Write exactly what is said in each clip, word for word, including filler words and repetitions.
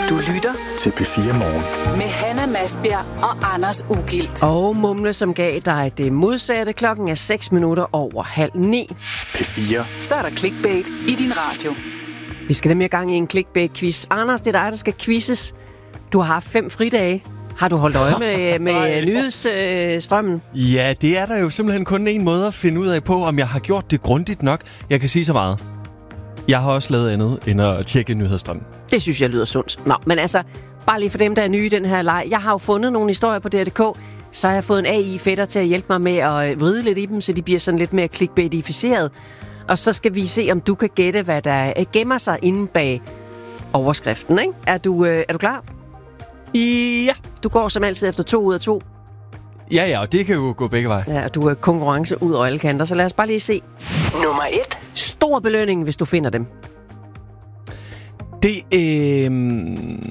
Du lytter til P fire Morgen. Med Hanna Masbjerg og Anders Ugilt. Og Mumle, som gav dig det modsatte. Klokken er seks minutter over halv ni. P fire. Så er der clickbait i din radio. Vi skal nemlig i gang i en clickbait-quiz. Anders, det er dig, der skal quizzes. Du har haft fem fridage. Har du holdt øje med, med nyhedsstrømmen? Øh, ja, det er der jo simpelthen kun en måde at finde ud af på, om jeg har gjort det grundigt nok. Jeg kan sige så meget. Jeg har også lavet andet end at tjekke nyhedsstrømmen. Det synes jeg lyder sundt. Nå, men altså, bare lige for dem, der er nye i den her leg. Jeg har jo fundet nogle historier på D R punktum d k, så har jeg fået en A I-fætter til at hjælpe mig med at vride lidt i dem, så de bliver sådan lidt mere clickbaitificeret. Og så skal vi se, om du kan gætte, hvad der gemmer sig inde bag overskriften, ikke? Er du, øh, er du klar? Ja. Du går som altid efter to ud af to. Ja, ja, og det kan jo gå begge veje. Ja, og du er konkurrence ud over alle kanter, så lad os bare lige se. Nummer et. Stor belønning, hvis du finder dem. Det, øh...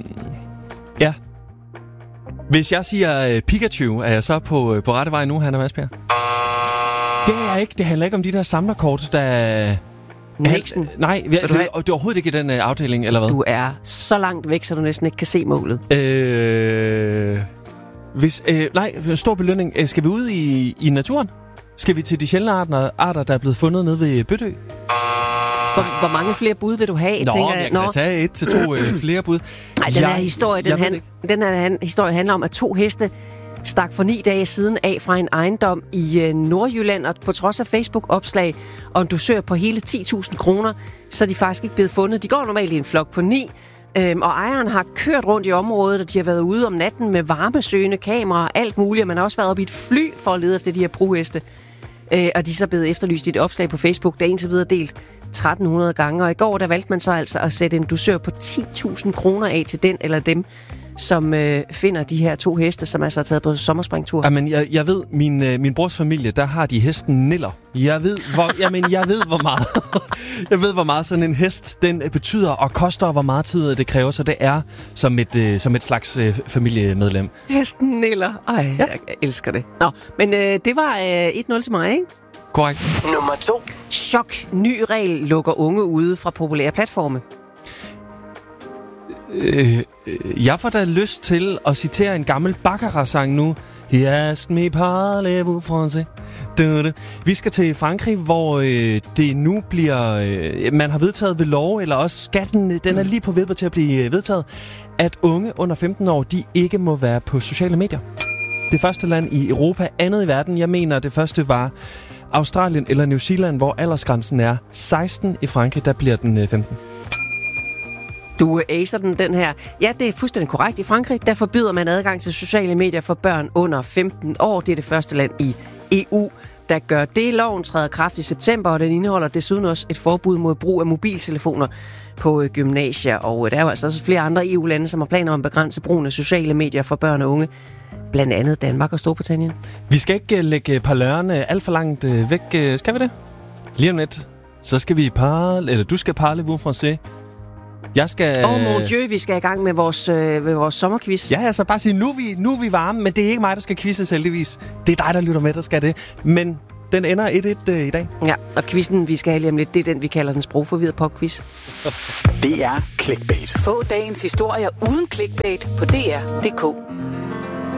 Ja. Hvis jeg siger uh, Pikachu, er jeg så på, uh, på rette vej nu, Hanna Masbjerg? Det er jeg ikke. Det handler ikke om de der samlerkort, der... Næsten. Han, nej, det, det, det er overhovedet ikke i den uh, afdeling, eller hvad? Du er så langt væk, så du næsten ikke kan se målet. Øh... Hvis, øh, nej, stor belønning. Skal vi ud i, i naturen? Skal vi til de sjældne arter, arter, der er blevet fundet nede ved Bøtø? Hvor, hvor mange flere bud vil du have? Nå, tænker, jeg kan Nå. tage et til to øh, flere bud. Nej, den her historie, den, han, den her han, historie handler om, at to heste stak for ni dage siden af fra en ejendom i øh, Nordjylland, og på trods af Facebook-opslag og en dusør på hele ti tusind kroner, så er de faktisk ikke blevet fundet. De går normalt i en flok på ni, øhm, og ejeren har kørt rundt i området, og de har været ude om natten med varmesøgende kameraer og alt muligt, og man har også været oppe i et fly for at lede efter de her pruheste. Øh, og de er så blevet efterlyst i et opslag på Facebook, der er indtil videre delt tretten hundrede gange, og i går der valgte man så altså at sætte en dusør på ti tusind kroner af til den eller dem, som øh, finder de her to heste, som altså har taget på sommerspringtur. Jamen, jeg, jeg ved, min, øh, min brors familie, der har de hesten Niller. Jeg ved, hvor, jamen, jeg ved, hvor meget jeg ved, hvor meget sådan en hest, den betyder og koster, og hvor meget tid det kræver, så det er som et, øh, som et slags øh, familiemedlem. Hesten Niller. Ej, ja. Jeg elsker det. Nå, men øh, det var øh, et nul til mig, ikke? Korrekt. Nummer to. Chok. Ny regel lukker unge ude fra populære platforme. Øh, jeg får da lyst til at citere en gammel Baccarat-sang nu. He asked me parlez-vous français. Vi skal til Frankrig, hvor øh, det nu bliver... Øh, man har vedtaget ved lov, eller også skatten, den er lige på vippen til at blive vedtaget, at unge under femten år, de ikke må være på sociale medier. Det første land i Europa, andet i verden. Jeg mener, det første var Australien eller New Zealand, hvor aldersgrænsen er seksten. I Frankrig, der bliver den femten. Du acer den, den her. Ja, det er fuldstændig korrekt. I Frankrig, der forbyder man adgang til sociale medier for børn under femten år. Det er det første land i E U, der gør det. Loven træder kraft i september, og den indeholder desuden også et forbud mod brug af mobiltelefoner på gymnasier. Og der er jo altså også flere andre E U-lande, som har planer om at begrænse brugen af sociale medier for børn og unge. Blandt andet Danmark og Storbritannien. Vi skal ikke lægge parlørerne alt for langt væk. Skal vi det? Lige om lidt. Så skal vi parle, eller du skal parlez-vous français. Jeg skal... Åh, oh, mon Dieu, vi skal i gang med vores, øh, med vores sommerquiz. Ja, altså bare sige, nu er, vi, nu er vi varme, men det er ikke mig, der skal quizzes heldigvis. Det er dig, der lytter med, der skal det. Men den ender et et øh, i dag. Ja, og quizzen, vi skal have lige om lidt, det er den, vi kalder den sprogforvirrede popquiz. Det er clickbait. Få dagens historier uden clickbait på D R punktum d k.